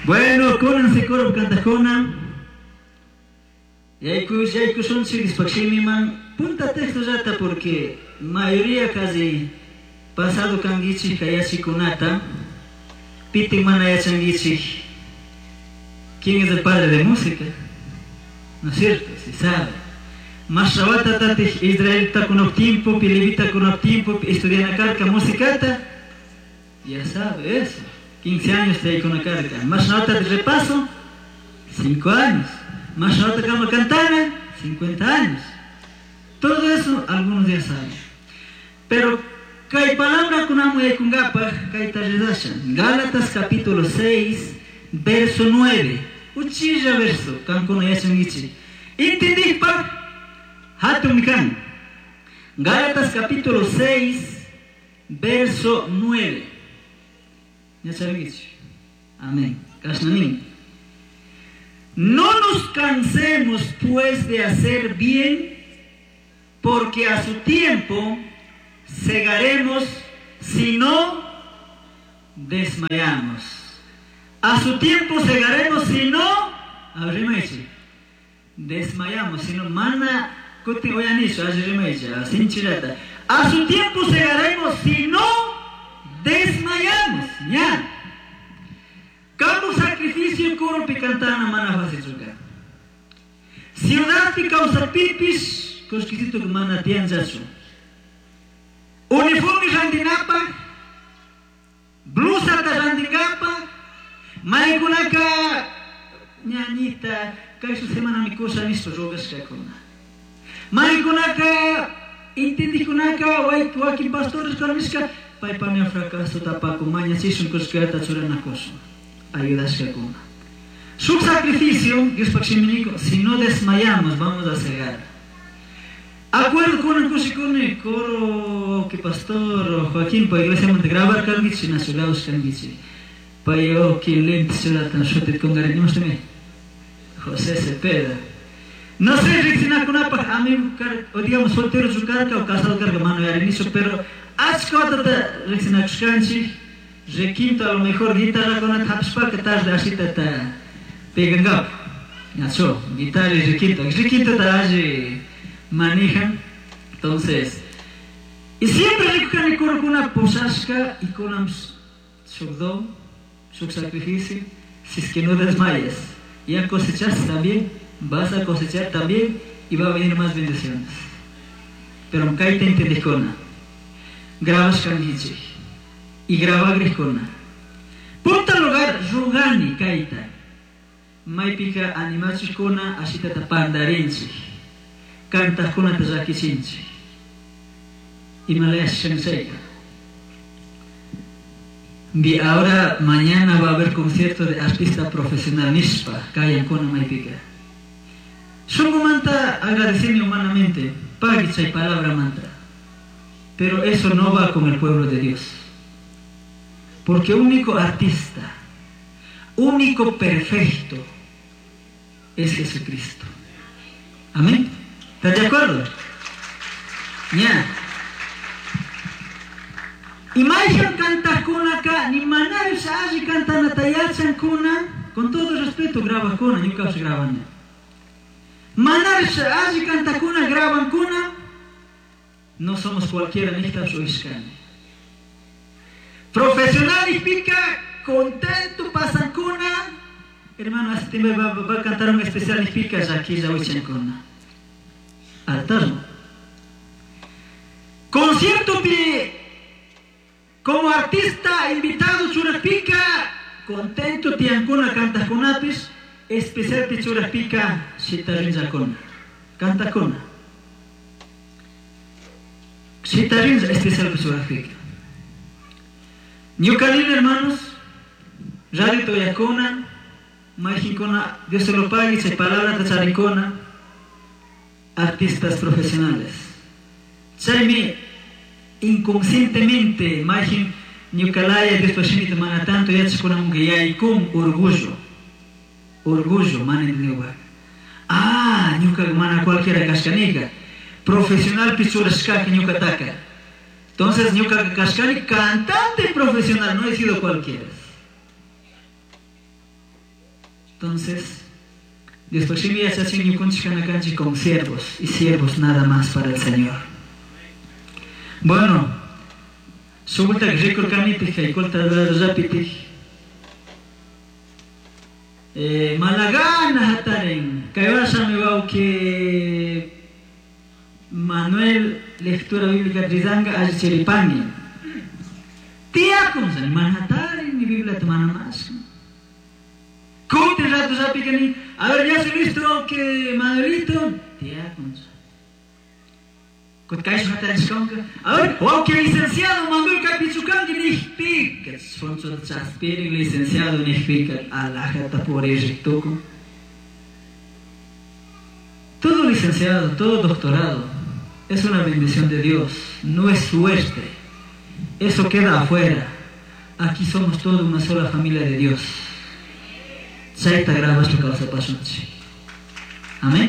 Bueno, Conan se coro canta Conan. Yaiku son chigis man. Punta texto jata porque mayoría casi pasado kangichi kayashi kunata. Piti mana yachangichi. ¿Quién es el padre de música? ¿No es cierto? Si sabe. Mashavata tati Israel ta con tiempo, pilivita con tiempo, estudiando carca musicata. Ya sabe eso. 15 años está ahí con la carga. Más nota de repaso, 5 años. Más nota como cantana, 50 años. Todo eso algunos ya saben. Pero, hay palabra con amo y con gapa, hay tarjedashan. Gálatas capítulo 6, verso 9. Uchilla verso, kan kono yachan gichi. ¿Entendí, pa? Hatumikan. Gálatas capítulo 6, verso 9. Ya saben. Amén. No nos cansemos pues de hacer bien, porque a su tiempo segaremos si no desmayamos. A su tiempo segaremos si no desmayamos, si no mana a su tiempo segaremos si no desmayamos, ya. Como sacrificio coro picantana mana fácil jugar. Ciudad que causa pipis, cosquisito que mana tianzacho. Uniforme jandinapa, blusa ta jandingapa, maikunaka, ñañita, caisu semana mi cosa nisto jogas kakuna. Maikunaka, intindikunaka, waki pastores karmiska. Pai para mi fracaso tapaco maña si son cosas que ta churana cosa. Ayudas que con. Su sacrificio, Dios paximinico, si no desmayamos vamos a cegar. Acuerdo con una cosa con el coro que pastor Joaquín para iglesia Monte grabar cangichi nacionales cangichi. Para yo que lente se la tan shotet con gareños también. José Cepeda. No sé reaccionar con apa amigo o digamos soltero su carga o casado carga mano y al inicio pero Achkota reaccionar requinto a lo mejor guitarra con la tapspa que estás de así te pegan gap. Ya so, guitarra y requinto te manejan. Entonces, y siempre recogen el coro con una posasca y con un sugdo, su sacrificio, si es que no desmayas. Ya cosechas también, vas a cosechar también y va a venir más bendiciones. Pero nunca te entiendes con grabas kangichi y graba griscona. Punta lugar rugani kaita. Maipika animachikona asita tapandarinchi. Canta kona tazakichinchi. Y malayas shenseika. Y ahora mañana va a haber concierto de artista profesional Nispa, Kaya Kona Maipika. Solo manta agradecerme humanamente, pagicha y palabra manta. Pero eso no va con el pueblo de Dios. Porque único artista, único perfecto es Jesucristo. Amén. ¿Estás de acuerdo? Ya. Imagínate cantar con acá, ni manar esa allí cantan a tayachan con todo respeto graba con, ni caos graban. Manar esa allí cantar con, graban con. No somos cualquiera, ni esta soiscane. Profesional y pica, contento, pasan cuna. Hermano, este me va a cantar un especial y pica, aquí ya voy cuna. Altarno. Concierto de como artista invitado churapica, contento tiancuna canta con apis, especial de churapica, shitarinja con. Canta con. Shitarin especial de Sudáfrica. Ñucalín, hermanos, Radio Toyacona, Majicona, Dios se lo pague, se palabra de Charicona, artistas profesionales. Chaime, inconscientemente, Majin, Ñucalaya, después de mana tanto, ya se conan que ya hay con orgullo, manen de lugar. Ah, Ñucal, mana cualquiera cascanica. Profesional pichurasca que ñuca taca. Entonces ñuca cascani cantante profesional, no he sido cualquiera. Entonces, después de mi achación, yo conchicanacanchi con siervos y siervos nada más para el Señor. Bueno, subulta que rico canipija y colta de rapiti. Malagana hataren, kayasa me va que Manuel lectura bíblica trizanga al cheripangi. Tía con Manhattan mi Biblia te manda más. ¿Cómo te rato rapicani? A ver, ya se visto que Manuelito, tía con a ver, o que licenciado Manuel Capichucan de Nijpic, que son chaspiri licenciado Nijpic a la jata por Ejectoco. Todo licenciado, todo doctorado, es una bendición de Dios, no es suerte. Eso queda afuera. Aquí somos toda una sola familia de Dios. Chaita grabas tu causa pasunchi. Amén.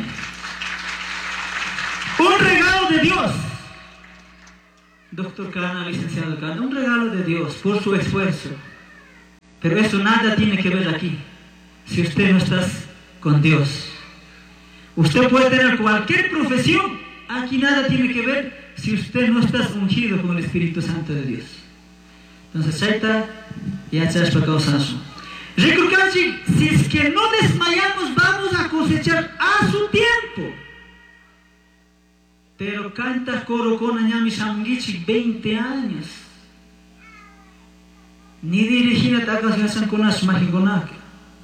Un regalo de Dios. Doctor Cana, licenciado Cana, un regalo de Dios por su esfuerzo. Pero eso nada tiene que ver aquí. Si usted no está con Dios. Usted puede tener cualquier profesión. Aquí nada tiene que ver si usted no está ungido con el Espíritu Santo de Dios. Entonces, chaita, ya se ha explicado eso. Recordad, si es que no desmayamos, vamos a cosechar a su tiempo. Pero canta coro con añami sanguichi 20 años. Ni dirigida takas gasan con as majigonaka.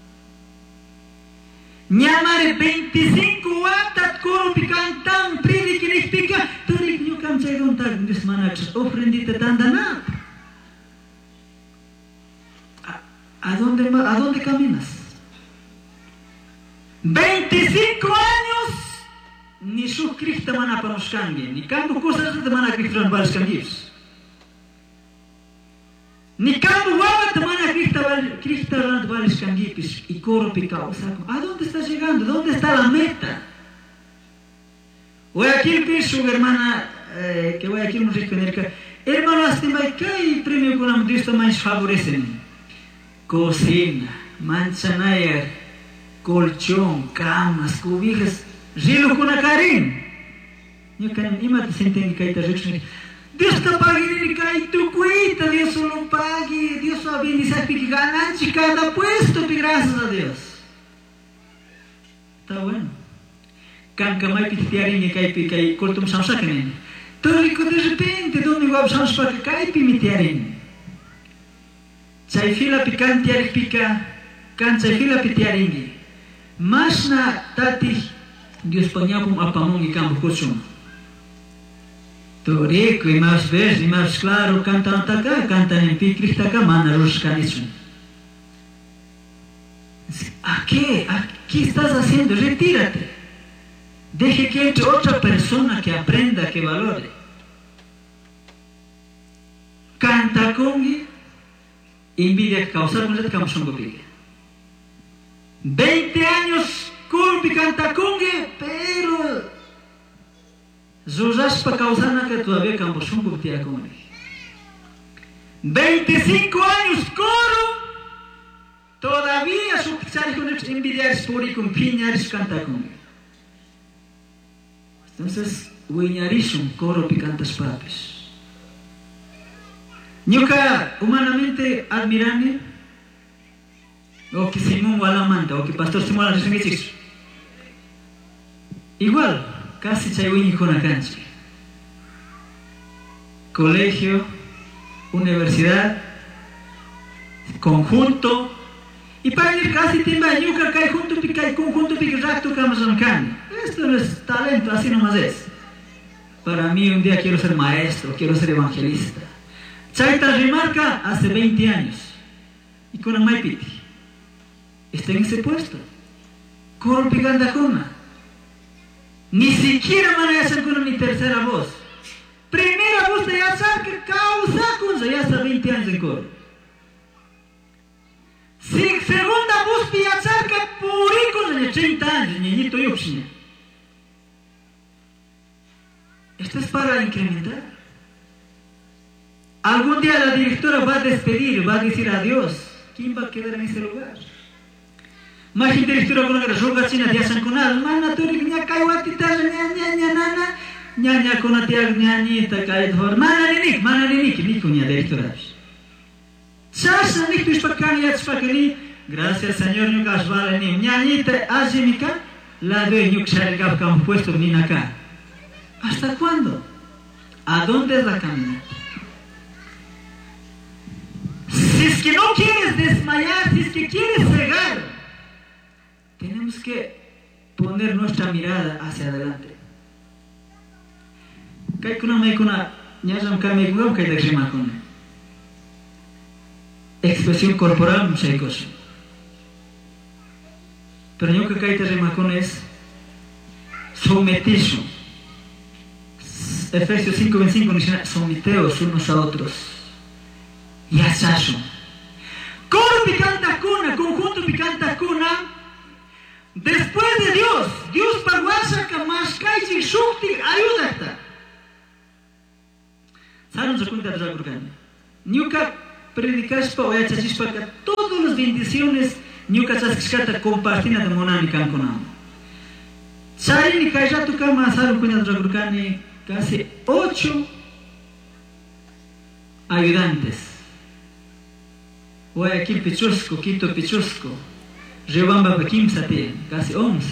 Ñamare 25 atat coro pican tan pridi que les pica. Turik ñu kam chay don tak desmanax ofrendita tandana. ¿A dónde caminas? 25 años. Ni sus Cristo mana para nos cambien, ni cuando cosas de mana Cristo van a cambiar. Ni cuando guarda de mana Cristo van a cambiar y corro picado. ¿A dónde estás llegando? ¿Dónde está la meta? Voy aquí el piso, hermana, que voy aquí un rico en el hermano, hasta ¿qué premio con la Cristo más favorecen? Cocina, manchanayer, colchón, camas, cobijas. Gelo con a Karin. Yo can imate senten que está rechne. Dios te pague ni cae tu cuita, Dios solo pague, Dios va a bendicer que ganan cada puesto, gracias a Dios. Está bueno. Can camay pitiarin y cae pica y cortum samsaken. Todo rico de repente, donde va a samsa que cae pimitiarin. Chay fila picante ari pica, can chay fila pitiarin. Masna tati Dios pañapum apamón y campo cochón. Torico y más verde y más claro cantan acá, cantan en picrista acá, mana los canichos. ¿A qué? ¿Qué estás haciendo? Retírate. Deje que entre otra persona que aprenda, que valore. Canta congi, envidia que causar con el campo 20 años Culpi canta congue, pero Zuzas para causar que todavía campo son curtia con él. 25 años coro, todavía su pichar con el envidiar por y con piñares canta congue. Entonces, huiñarisum coro picantas papes. Nunca humanamente admirame, o que Simón Walamanta, o que Pastor Simón la Resengichis. Igual, casi chayuini con la cancha. Colegio, universidad, conjunto, y para ir casi timba yuca cae junto pica y conjunto pica racto camazancan. Esto no es talento, así nomás es. Para mí un día quiero ser maestro, quiero ser evangelista. Chaita remarca hace 20 años. Y con la maipiti. Está en ese puesto. Coro picanda cona. Ni siquiera manejan con mi tercera voz. Primera voz de Yazar que causa con ya hasta 20 años en coro. Segunda voz de Yazar que purico de 30 años, niñito yuxine. Esto es para incrementar. Algún día la directora va a despedir, va a decir adiós. ¿Quién va a quedar en ese lugar? Más directora con la roga china de asan con al mana tu nya kaiwati ta nya nana nya con atia nya kai dhor mana ni ni kunya directora. Sasa ni tu spakani at spakani gracias señor nyukas vale ni nya te azimika la de nyukshar gap kam puesto ni acá. ¿Hasta cuándo? ¿A dónde es la caminata? Si es que no quieres desmayar, si es que quieres cegar, tenemos que poner nuestra mirada hacia adelante. Expresión corporal, muchas cosas. Pero yo creo que es sometizo. Efesios 5:25 dice: someteos unos a otros. Y achacho. Coro picanta cuna, conjunto picanta cuna. Después de Dios paguasa kamaskai shukti ayudata. ¿Saben se cuenta de la Kurgani? Nyuka predicaspa o yachachispa que todas las bendiciones nyuka chaskata compartina de monani kankunam. Charini kaijatu kama saben cuenta de la Kurgani casi 8 ayudantes. Guayaquil Pichusco, Quito Pichusco, Riobamba Pequimsate, casi 11.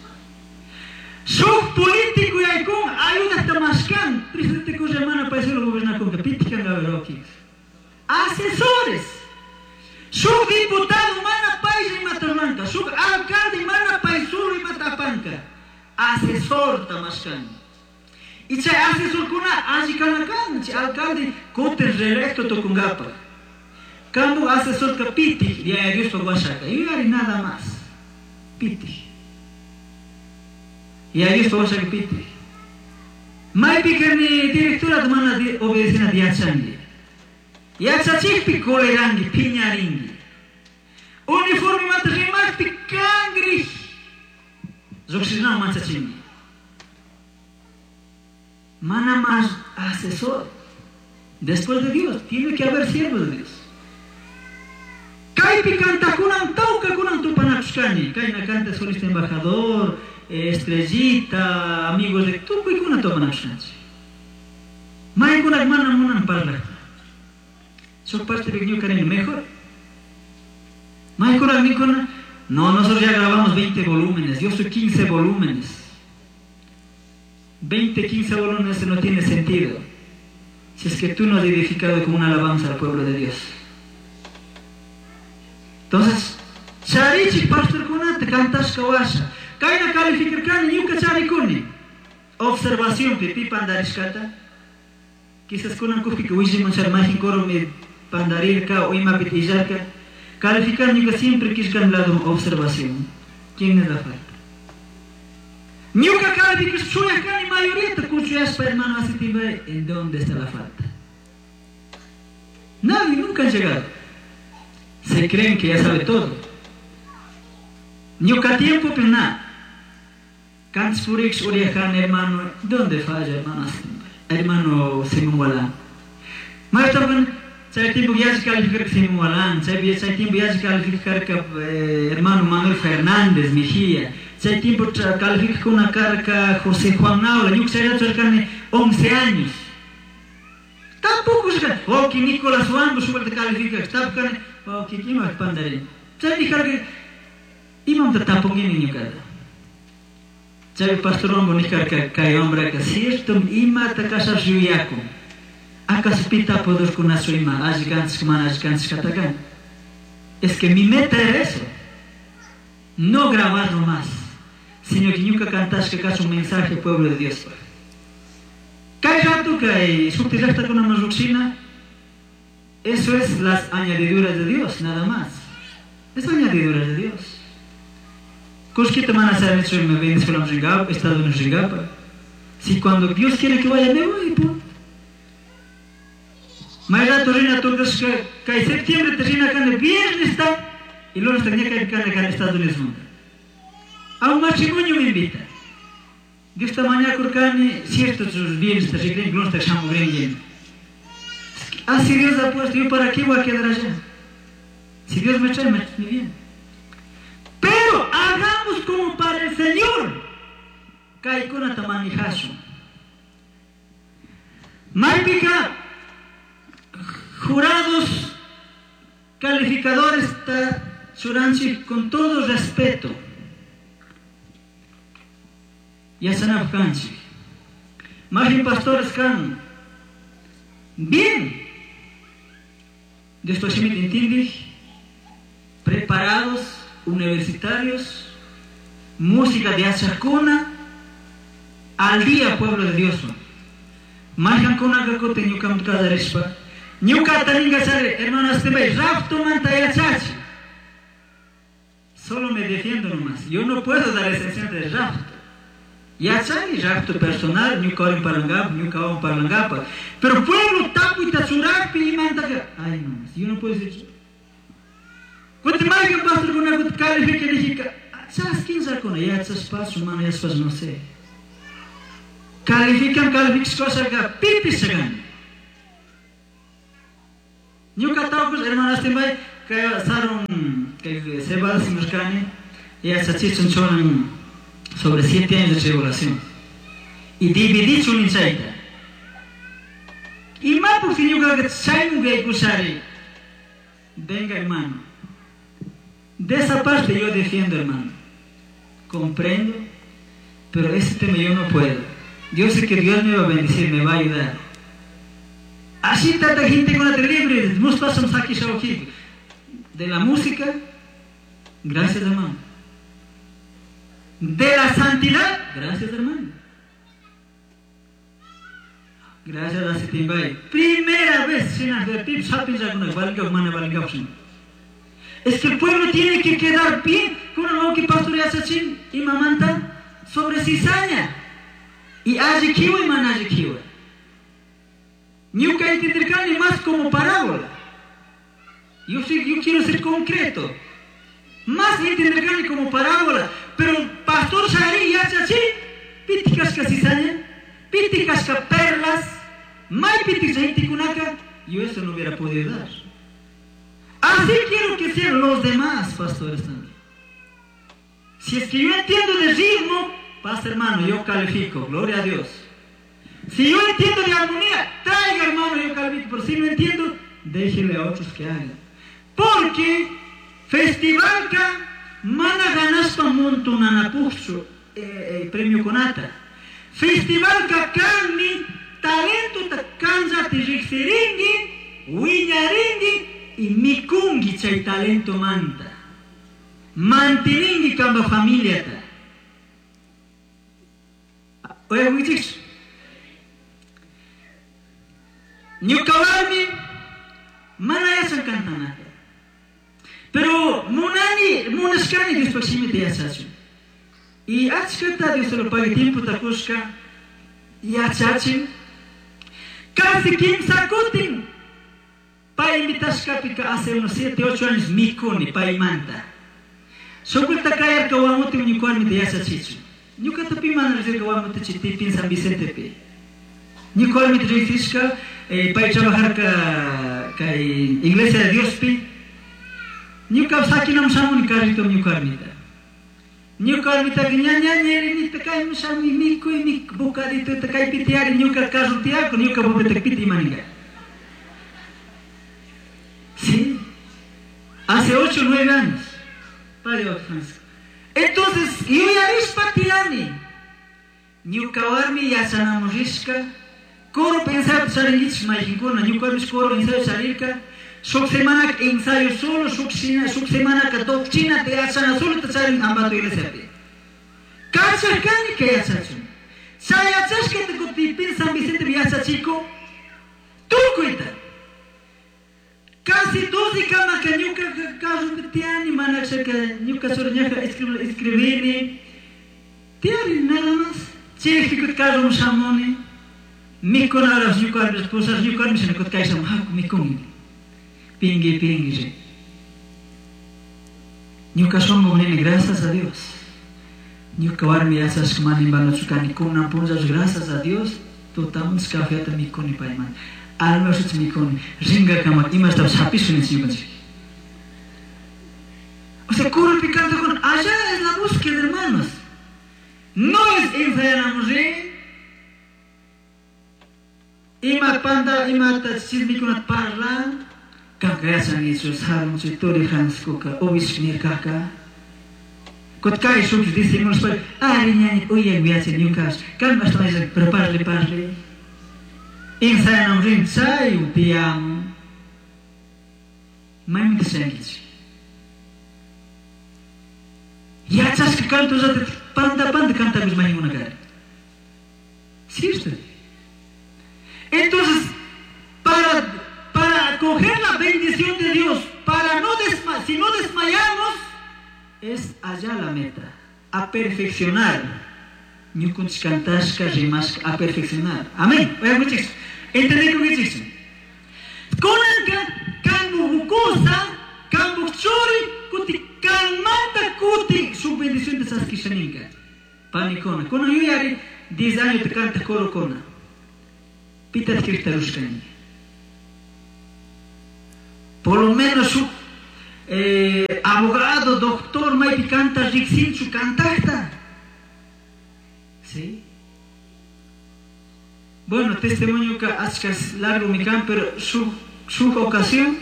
Suf político y aycón, ayuda Tamascan, presidente con hermana para ser el gobernador con Capitican Gaveroquis. Asesores. Suf diputado, mana país y Matablanca. Suf alcalde, mana país sur y Matapanca. Asesor Tamascan. Y se asesor con Anjikanakan, alcalde, Cotes reelecto Tocungapa. Cuando asesor Capiti, de ahí Dios para Guachaca, y no hay nada más. Piti. Y ahí Dios para Guachaca Piti. Mai pica ni directora de mana obedecina de Achangi. Y Achachipi colerangi, piñaringi. Uniforme matrimar picangri. Zoxinao manchachingi. Mana más asesor. Después de Dios, tiene que haber siervos de Dios. Kai picanta kunan tauka kunan tupanakushkani. Kai nakanta solista embajador, estrellita, amigos de tuku y kunan tupanakushkani. Mai kunan mana munan parla. Son parte de Karen mejor. Mai kunan mi kunan. No, nosotros ya grabamos 20 volúmenes. Yo soy 15 volúmenes. 20, 15 volúmenes no tiene sentido si es que tú no has edificado como una alabanza al pueblo de Dios. Entonces, Charichi pastor kunate cantas kawasha. Kaina calificar kan yuka chari kuni. Observación pipi pandarishkata. Quizás kunan kufi que uji manchar majin koro me pandarir ka o ima pitijarka. Calificar yuka siempre kishkan lado observación. ¿Quién es la falta? Nyuka calificar suya kan y mayoría te kuchuyas para hermano así tibe. ¿En dónde está la falta? Nadie nunca ha llegado. Se creen que ya sabe todo. Nyuka tiempo pena. Kanspurix Uriahan, hermano. ¿Dónde falla, hermano? Hermano Simualan. Martaban, saya tiempo ya se calificar Simualan. Saya tiempo ya se calificar hermano Manuel Fernández Mejía. Saya tiempo calificar con una carga José Juan Naula. Nyuka saya cercane 11 años. Tampoco se califica. Oh, que Nicolás Wambo sube de calificar. Tampoco. Oh, que quem vai pandare? Saya dikar que imam tetapong ini nyukada. Saya pastor Wambo nikar kai ombra que cierto ima takasar juyako. Akas pita poder con aso ima. Ajigans katakan. Es que mi meta era eso. No grabar nomás, sino que nunca cantas que acaso un mensaje al pueblo de Dios. Kai rato que subtirasta con una mazuxina. Eso es las añadiduras de Dios, nada más. Es añadiduras de Dios. Cosquita van a hacer eso en Venezuela, Estados Unidos, si cuando Dios quiere que vaya, me voy, punto. Mayra Torina Turcos que septiembre termina acá en viernes está y luego tenía que ir acá en Estados Unidos. A un matrimonio me invita. De esta mañana Kurkani, cierto sus bienes, se creen que no está echando bien. Así Dios ha puesto, yo para qué voy a quedar allá. Si Dios me trae, me bien. Pero como para el Señor. Kaikuna tamanijaso. Maipika, jurados, calificadores, Suranchi, con todo respeto. Ya se afganchi. Más pastores can. Bien. Después me entiende. Preparados, universitarios, música de achacuna, al día, pueblo de Dios. Más con una cacote, ni un cada respa. Ni un catalinga sale, hermanas, te veis, rapto mantaya chachi. Solo me defiendo nomás. Yo no puedo dar excepción de rapto. Ya sabe, rapto personal, ni un palangap, ni un palangapa. Pero pueblo tapu y tachurapi y manta. Ay, no, yo no puedo decir. Cuando más que pastor con una califica y dice, ¿sabes quién sabe con ella? ¿Sabes paso, mano? Ya sabes, no sé. Califican cosas que pipi se ganan. Ni un catálogo, hermanas, también, que saron, que se va a decir que ya se chichon sobre 7 años de tribulación. Y dividí su insaita. Y más por fin yo creo que saben que hay. Venga, hermano. De esa parte yo defiendo, hermano. Comprendo, pero ese tema yo no puedo. Yo sé que Dios me va a bendecir, me va a ayudar. Así tanta gente con la libre, nos pasamos aquí de la música, gracias, hermano. De la santidad, gracias, hermano. Gracias a Sitimbay. Primera vez es que el pueblo tiene que quedar bien con lo que pastorea Sachin y Mamanta sobre cizaña. Y Ajikiwa y Manajikiwa. Nunca entenderán ni más como parábola. Yo quiero ser concreto. Más entenderán como parábola. Pero pastor Shari y Achachi, piticas que cizaña, piticas que perlas, mai piticas que kunaka, yo eso no hubiera podido dar. Así quiero que sean los demás pastores también. Si es que yo entiendo de ritmo, pastor hermano, yo califico, gloria a Dios. Si yo entiendo de armonía, traiga hermano, yo califico. Pero si no entiendo, déjele a otros que hagan. Porque festival ka mana ganas pa monto nanapuxo premio Conata. Festival ka kanmi talento ta kanza te rixiringi, wiñaringi y mikungi chay talento manta. Mantiringi kamba familia ta. Oye, wichix. Nyukawarmi mana yasan kantanata. Pero munaskani después me te achacho. Y achkata Dios se lo pague tiempo takushka y achachin. Casi quien sacutin. Pa invitashkapika hace unos 7-8 años mikuni pa imanta. Sokulta kayar kawamote unyukuan te achachicho. Nyukata pimana rezer kawamote chitipi en San Vicente pe. Nyukuan te reizishka pa trabajar ka Iglesia de Dios pe. Nyuka saki nam samun karito nyukarmita. Nyukarmita gnanya nyeri ni takai musami miku ni bukadito takai pitiari nyuka kazutiako nyuka bobete piti maninga. Sí. Hace 8-9 años. Padre Francisco. Entonces, yo ya vis patiani. Nyukawarmi ya sanamorishka. Coro pensar saringich majikuna nyukarmis coro ensayo sarirka. Sub semana ensayo solo, sub semana que doctrina te hacen solo te salen ambato iglesia. Cachas cani que ya sachan. Sayachas que te cotipin San Vicente Viasa chico. Tú cuenta. Casi 12 camas que nunca caso que tiene mana que nunca sorñaja escribir. Tiene nada más. Chico que caso un samone. Mi con ahora yo con las cosas yo con mi se me cae sam mi con. Pingi. Nyuka somos nene, gracias a Dios. Nyuka warmi asas kumani balo chukani kuna punjas, gracias a Dios. Totamos café ta mikoni paiman. Alma such mikoni. Ringa kama imas tab sapis sunis yukanchi. O sea, cura picando con allá es la búsqueda, hermano. No es ensayanamurin. Ima panda, ima chismikunat parla. Kakayasan isus harum chitori hanskoka, obishnir kaka. Kotkai shuk decimos para ariñani oye viaje nyukas. Calma estás preparle. Ensayanamurin sai te amo. Mai multe sandwich. Ya sabes que canto já panda cantamos mais uma cara. ¿Cierto? Entonces, para coger la bendición de Dios, para si no desmayamos, es allá la meta, a perfeccionar. Ni con cantas más a perfeccionar. Amén. Oye, muchachos, ¿entendés lo que dice? Con cosa, cambo chori, kuti calmanta kuti, su bendición de esas kishaninka. Panicona. Con yo ya 10 años te canta coro cona. Pita escrita ruskani. Por lo menos su abogado, doctor, mai canta rixin su cantata. ¿Sí? Bueno, testimonio que ascas largo mi can, pero su ocasión,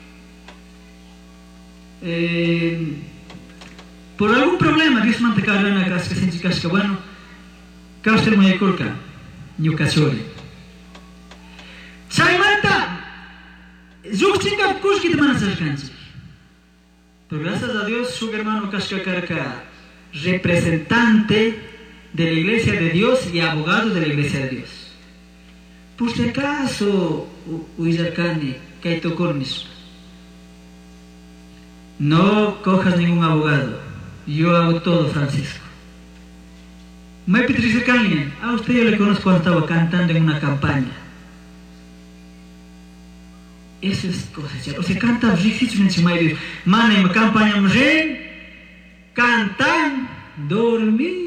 por algún problema, Dios manda que hablan a casca sin chicas que bueno, causa muy corca, ni ocasión. Chaimanta, yo chinga kuski de manas alcance. Pero gracias a Dios, su hermano casca carca, representante de la iglesia de Dios y abogado de la iglesia de Dios. Por si acaso, Uizarcani, Kaito Cornis, no cojas ningún abogado. Yo hago todo, Francisco. Mai Patricia Canlian, a usted yo le conozco cuando estaba cantando en una campaña. Eso es cosa, o sea, canta difícilmente mai Dios. Mana en campaña cantan, dormir.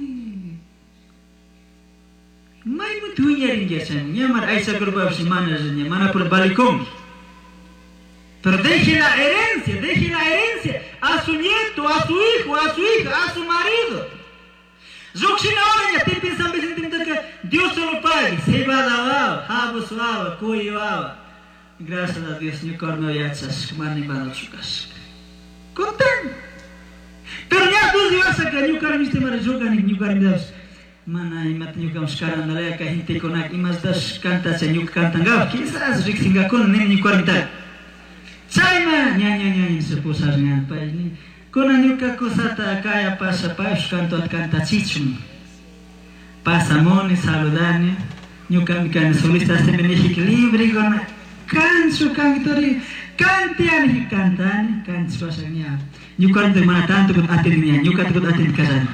Mai muito inharingasan, llamar a esa grupa de semanas, llamar por el balcón. Pero deje la herencia a su nieto, a su hijo, a su hija, a su marido. Zoxina ahora te pensando que Dios se lo pague, se va a dar, habo suave, cuyo ava. Gracias a Dios, ni corno yachas, mani van a chucas. Contan. Pero ya tú vas a que ni carmiste marajoga ni carmidas. Mana imat nyukam sekarang nalaya ka hinte konak imas das kanta senyuk kantangap kisas riksinga kon nem nyukarmital chaima nya seposarnya pa ini kona nyuka kosata kaya pasa canto at canta chichum pasamone saludane nyuka mikan solista se menehik libre con canso cantori cantian cantane canso asanya nyuka de mana tanto con atennya nyuka tukut aten kasan.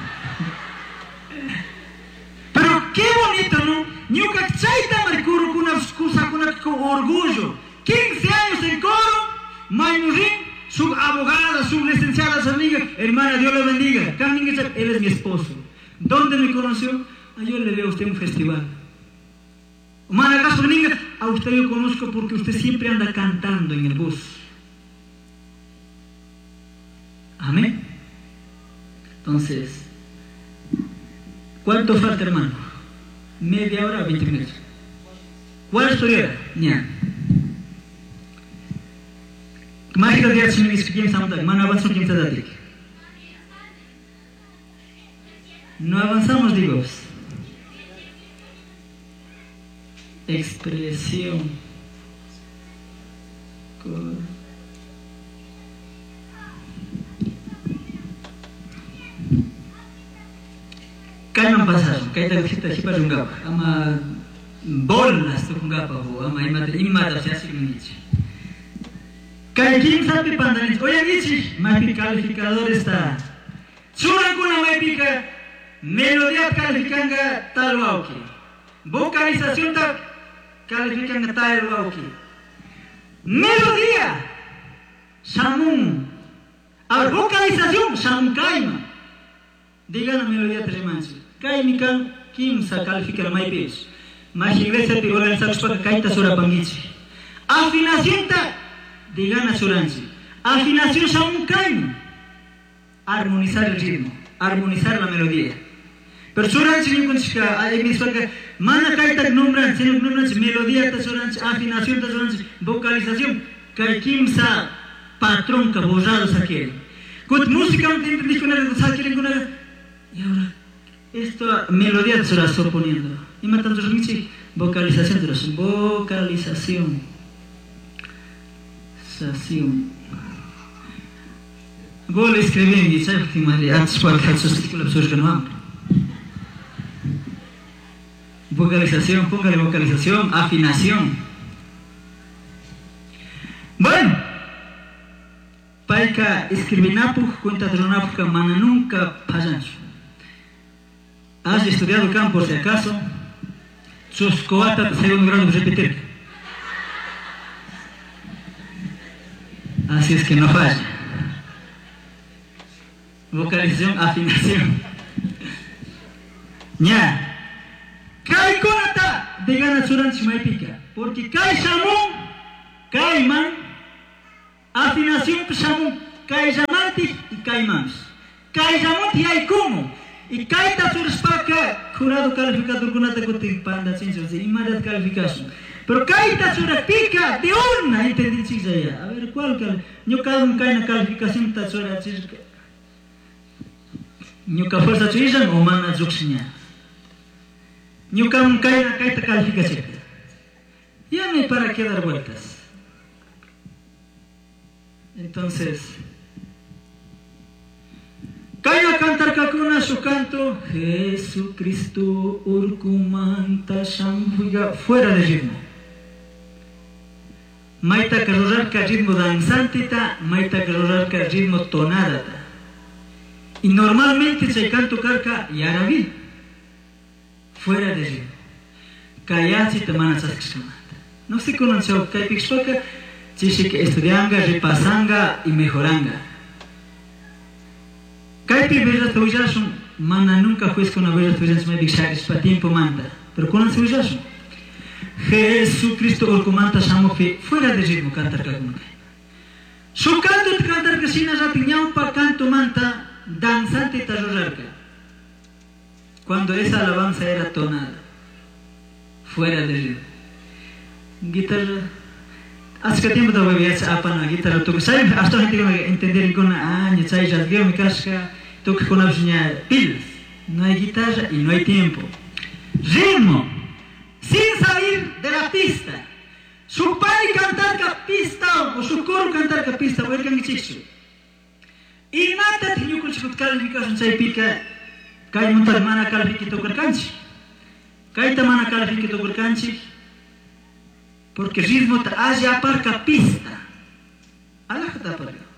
Qué bonito, ¿no? Nyuka chaita maricuro con una excusa con orgullo. 15 años en coro, Maynurin, su abogada, su licenciada, su amiga, hermana, Dios le bendiga. Él es mi esposo. ¿Dónde me conoció? Yo le veo a usted en un festival. Humana, ¿acaso bendiga? A usted yo conozco porque usted siempre anda cantando en el bus. Amén. Entonces, ¿cuánto falta, hermano? Media hora, 20 minutos. ¿Cuál historia? Ya. Más que días sin mis que estamos man avanzamos quién está aquí. No avanzamos, digo. Expresión. Kaya pasaron, kaya kita hipa jungapa, ama bolas tu jungapa ho, ama imata se hace nichi. Kaya quién sabe pandanis, oye nichi, más calificador está. Chura con la pica, melodía calificanga tal wauki, vocalización tal calificanga tal wauki. Melodía, samun, a vocalización samun kaima. Diga la melodía tremansi. Kai mikan kim sa calificar mai pes. Mas iglesia te organizar para kaita sura pangichi. Afinación ta diga na suransi. Afinación sa un kaim. Armonizar el ritmo, armonizar la melodía. Pero suranchi ni kunchika, ay miswalka, mana kaitak nombran, sino nombran melodía ta suranchi, afinación ta suranchi, vocalización, kai kimsa patrón ka borrado saquel. Kut música un tiempo dijo nada saquel con nada. Y ahora esto melodía ta suras suponiendo. Y matan sus michi vocalización de vocalización. Sación. Gol escribí en mi chat que me antes cual sus títulos que no han. Vocalización, póngale vocalización, afinación. Bueno, paika escribinapu, cuenta dronapu que mana nunca pasancho. ¿Has estudiado campo si acaso? Sus coatas segundo grado de repetir. Así es que no falla. Vocalización, afinación. Ya. Kai konata de gana suranchi maipika. Porque kai shamun, kai man, afinación shamun, kai shamanti y kai mans. Kai shamunti hay como. Y kai ta surspaka, jurado calificador konata kote panda chincho, de inmediata calificación. Pero kai ta surapika de una, entendí chisa ya. A ver, ¿cuál cal? Yo cada un kai na calificación ta surachirka. Ñuka fuerza chuizan o mana zuxiña. Ñuka un kaita calificación. Ya no hay para qué dar vueltas. Entonces, kaya cantar kakuna su canto, Jesucristo urkumanta shamfuya, fuera de ritmo. Maita carrorarka ritmo danzantita, maita carrorarka ritmo tonadata. Y normalmente se canto carca yaraví, fuera de ritmo. Kayachi tamana saskiskamata. No se conoce que pixpaka, chishi que estudianga, repasanga y mejoranga. Kaipi veras tuyasun, mana nunca fues con una veras tuyasun me bixaris pa tiempo manda. Pero con tuyasun. Jesucristo orcomanta shamofi, fuera de ritmo cantar kakuna. Su canto te cantar casina ratiñao pa canto manta. Danzante tarorarca. Cuando esa alabanza era tonada, fuera de ritmo. Guitarra, hace que tiempo todavía se apana guitarra toca. ¿Sabes? Hasta ahora tengo que entender con años, ¿sabes? Ya digo mi casca, toca con la pilas. No hay guitarra y no hay tiempo. Ritmo, sin salir de la pista. Su padre cantar la pista o su coro cantar la pista, voy a ir chicho. Y nada te digo que se calificación se pica, cae montar mana califiquito por canchi, cae ta mana califiquito por canchi, porque ritmo te hace aparca pista, alájate para acá.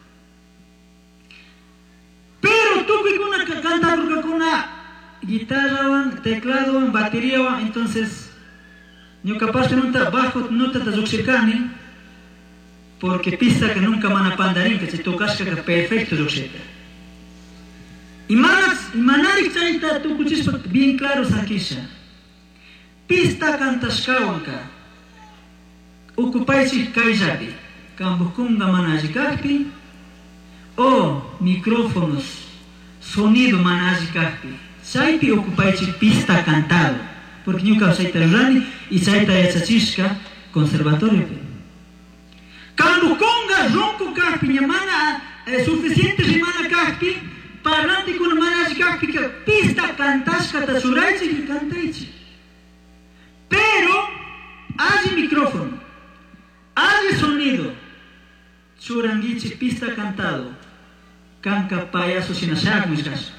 Pero tú que una canta porque con una guitarra, teclado, batería, entonces yo capaz de montar bajo nota de zuxicani. Porque pista que nunca mana pandarín, que se tocas que perfecto lo sepa. Y manarik chaita tu kuchis bien claro sakisha. Pista cantas kawanka. Ocupáis kaijapi. Kambukunga manajikakpi. O micrófonos. Sonido manajikakpi. Saipi ocupáis pista cantado. Porque nunca saita rani y saita yachachishka conservatorio. Cuando conga ronco caspi, mana suficiente rimana caspi, parlante con mana caspi que pista cantas catasuraichi y cantaichi. Pero hay micrófono, hay sonido, churanguichi pista cantado, canca payaso sin hacer mis casos.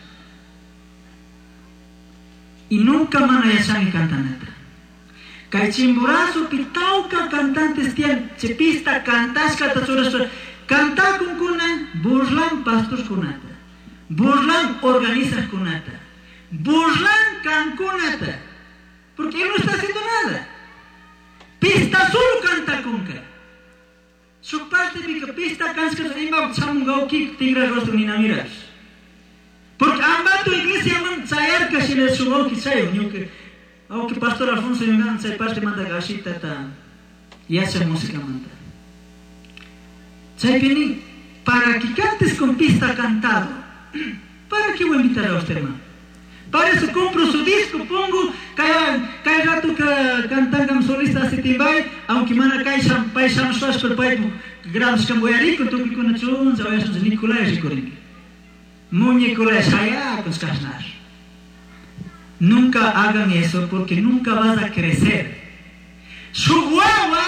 Y nunca mana yachani cantaneta. Caichimburazo, pitauca, cantantes tian, chepista, cantas, catazuras, canta con cuna, burlan pastos cunata, burlan organizas cunata, burlan can cunata, porque él no está haciendo nada. Pista solo canta cunca. Su parte de pista cansas ima chamungao kik tigra rostro ni namiras. Porque ambato iglesia man sayar casi su boqui sayo, que aunque pastor Alfonso Yungan se parte manda gashita ta y hace música manda. Chaipini, para que cantes con pista cantado, ¿para qué voy a invitar a usted, hermano? Para eso compro su disco, pongo, cada rato que cantan solistas de Timbay, aunque mana cae champay, champay, pero pai, gramos que voy a rico, tú que con el chun, se vaya a ser Nicolás y Corín. Muñecolás, allá, pues casnar. Nunca hagan eso porque nunca vas a crecer. Su guagua,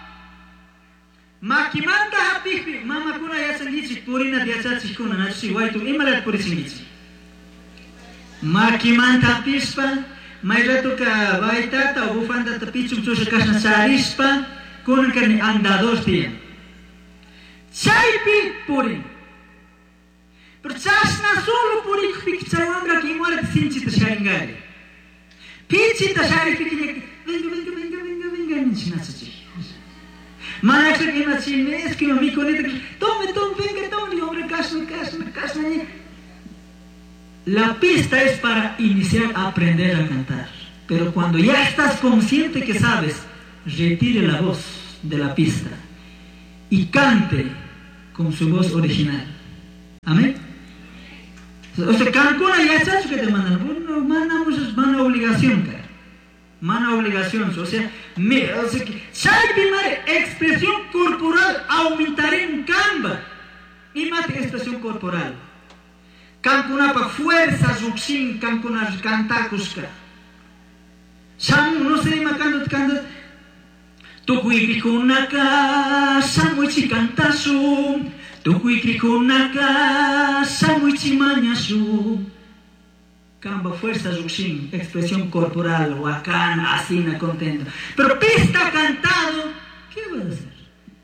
makimanta hapi, mama kuna ya sangichi, purina ya sachi kuna, na si waitu imalat puri sangichi. Makimanta pispa, mairato ka baitata o bufanda tapichum chusha kasna sarispa, kunan karni andados tia. Chaipi puri. Pero chasna solo puri pikchawanga ki muart sinchi ta sharingari. Pichi ta shari fikine, venga, nichinachi. Maestra que me chines que me conecta, tome, venga, tome, hombre, casna. La pista es para iniciar a aprender a cantar. Pero cuando ya estás consciente que sabes, retire la voz de la pista y cante con su voz original. Amén. O sea, Cancuna ya sabes que te mandan. Bueno, mandamos mana obligación, cara. Mana obligación. O sea, expresión corporal aumentar en camba. Y mate expresión corporal. Cancuna para fuerza, zuxin, cancuna cantacuska. Sam, no sé, canta. Tu cuicricuna casa, muy chicantasu. Tu cuicricuna casa, muy chimañasu. Camba, fuerza, zuxin, expresión corporal, huacán, asina, contento. Pero pista cantado, ¿qué vas a hacer?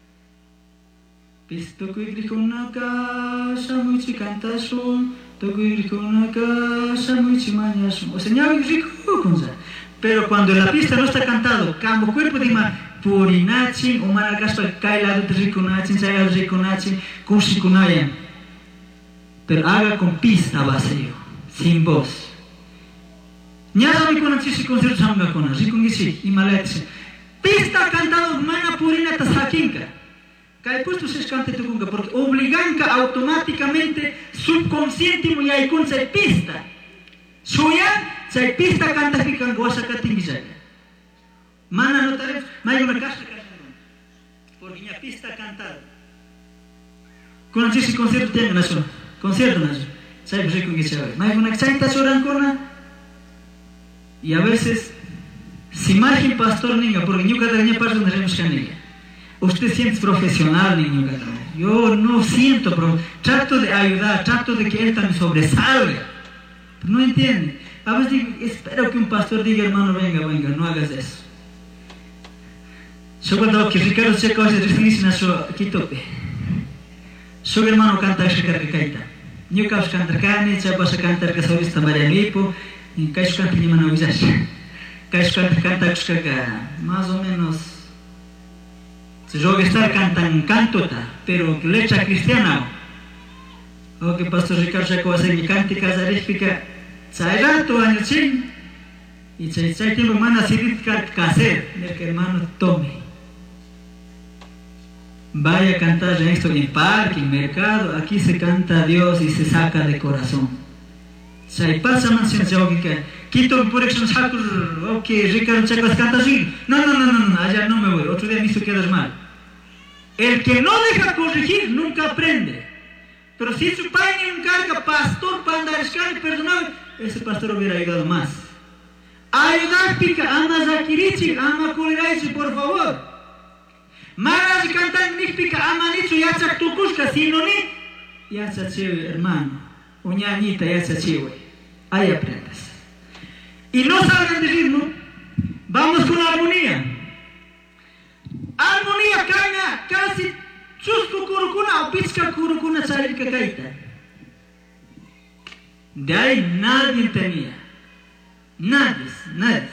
Pista cuicricuna casa, muy chicantasu. Una casa muy chimañasu. O sea, ya rico, pero cuando la pista no está cantado, cambo cuerpo de purinachin, o managaspa kailado de riconachin, sayal riconachin, kushikunayan. Pero haga con pista vacío, sin voz. Nyasa mi con chisi concierto samba con ricongisi y maletsi. Pista cantado mana purina tasakinka. Cae puesto se cante tu kunga porque obliganka automáticamente subconsciente muy hay con esa pista. Suya, esa pista canta que can goza katingizaya. Mana no taref, may una casa porque ya pista cantada. Con ese concierto tiene nación, concierto nación. Sabe rico que sabe. May una chaita choran cona. Y a veces si margen pastor ninga porque yo cada día paso de remos canilla. Usted siente profesional, niño. Yo no siento, pero trato de ayudar, trato de que él también sobresalga. Pero no entiende. A veces digo, espero que un pastor diga, hermano, venga, no hagas eso. Yo cuando que Ricardo se cose referirse a su quitope. Su hermano canta Ricardo Caita. Yo caos cantar carne, ya vas a cantar que sabes también el lipo, y caes canta ni mano usash. Caes canta más o menos. Yo estar cantan cantota, pero letra cristiana. O que pastor Ricardo se cose mi cántica zarífica. Sai rato año chin. Y sai tiempo manda sirit caser, el que hermano tome. Vaya a cantar esto en parque, en mercado, aquí se canta a Dios y se saca de corazón. Sai pasa mansión yogica. Quito por eso saco, ok, Ricardo Chacas canta así. No, allá no me voy, otro día me hizo quedar mal. El que no deja corregir nunca aprende. Pero si su padre encarga pastor para andar escala, perdonable, ese pastor hubiera ayudado más. Ayudar pica, ama zakirichi, ama kuliraichi, por favor. Maras cantan pica, ama nicho, ya chaktukushka, si no ni, ya chachiwe, hermano. Uñañita, ya chachiwe. Ahí aprendes. Y no salgan de ritmo, vamos con la armonía. Armonía caña, casi chusco curukuna o pizca curukuna salirka caita. De ahí nadie tenía. Nadie.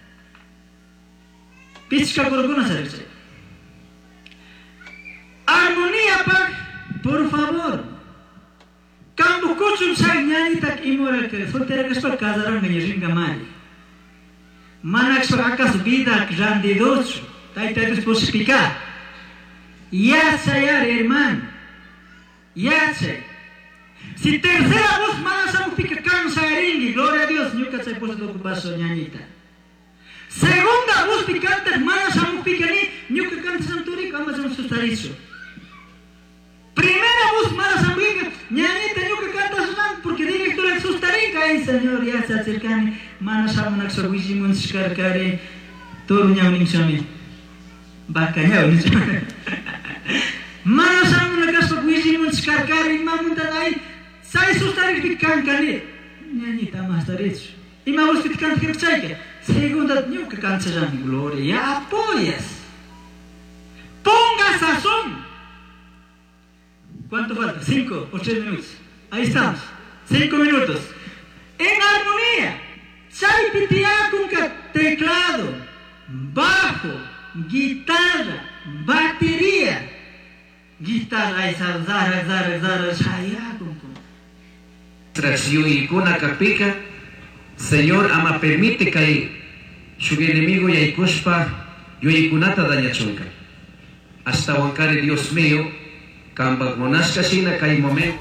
Pizca curukuna salirka. Armonía, por favor. Cambo kuchum sai ñanita imora que soltera que esto casarán en ringa mali. Manax acaso vida grandidoso. Taita después explicar. Ya sayar hermano. Ya say. Si tercera voz más pica cansa eringi, gloria a Dios, nunca se puede ocupar soñanita. Segunda voz picante, más pica ni, nunca canta santurico, vamos a asustarizo. Primera voz más pica, ñañita nunca canta sonan, porque directo le asustarica, ay señor, ya se acercan, manos a una exorguisimon scarcare, todo ñao nimsami. Vaca ñao nimsami. Manos a una exorguisimon scarcare, mamuntalai. Sai sustarik pikankani, ñañita más derecho. Y me gusta picar que chaika. Segunda, nunca cansa ya mi gloria. Ya apoyas. Ponga sazón. ¿Cuánto falta? 5 o 3 minutos. Ahí estamos. 5 minutos. En armonía. Sai pitia con teclado, bajo, guitarra, batería. Guitarra, zara, shaya con. Y con capica, Señor, ama permite que su enemigo ya y cuspa, yo y kunata daña chunca. Hasta Dios mío, camba monasca sina que hay momento.